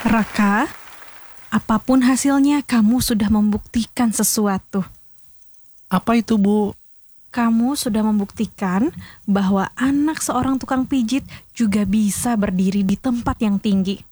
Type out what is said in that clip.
Raka, apapun hasilnya kamu sudah membuktikan sesuatu. Apa itu, Bu? Kamu sudah membuktikan bahwa anak seorang tukang pijit juga bisa berdiri di tempat yang tinggi.